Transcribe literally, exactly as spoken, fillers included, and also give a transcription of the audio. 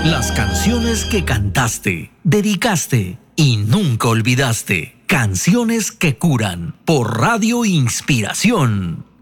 Las canciones que cantaste, dedicaste y nunca olvidaste. Canciones que curan por Radio Inspiración.